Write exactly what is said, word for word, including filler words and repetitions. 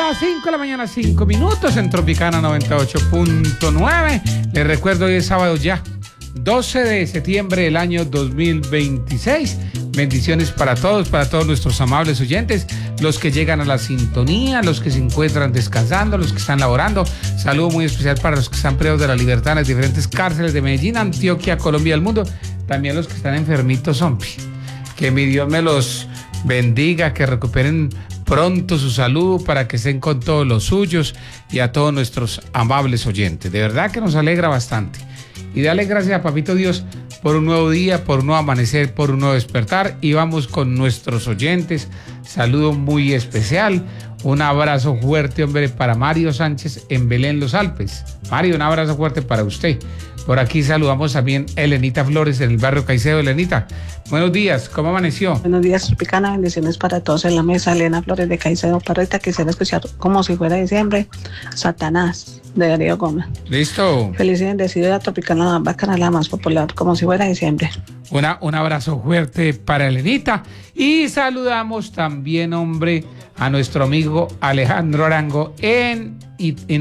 Las cinco de la mañana, cinco minutos en Tropicana noventa y ocho punto nueve. Les recuerdo, hoy es sábado ya, doce de septiembre del año dos mil veintiséis. Bendiciones para todos, para todos nuestros amables oyentes, los que llegan a la sintonía, los que se encuentran descansando, los que están laborando. Saludo muy especial para los que están presos de la libertad en las diferentes cárceles de Medellín, Antioquia, Colombia, el mundo. También los que están enfermitos, zombie. Que mi Dios me los bendiga, que recuperen pronto su salud para que estén con todos los suyos, y a todos nuestros amables oyentes. De verdad que nos alegra bastante. Y dale gracias a Papito Dios por un nuevo día, por un nuevo amanecer, por un nuevo despertar. Y vamos con nuestros oyentes. Saludo muy especial. Un abrazo fuerte, hombre, para Mario Sánchez en Belén, Los Alpes. Mario, un abrazo fuerte para usted. Por aquí saludamos también a Elenita Flores en el barrio Caicedo. Elenita, buenos días, ¿cómo amaneció? Buenos días, Tropicana, bendiciones para todos en la mesa. Elena Flores de Caicedo. Parrita, quisiera escuchar como si fuera diciembre, Satanás, de Darío Gómez. Listo. Feliz y bendecido a Tropicana, bacana, la más popular, como si fuera diciembre. Una, un abrazo fuerte para Elenita. Y saludamos también, hombre, a nuestro amigo Alejandro Arango en... en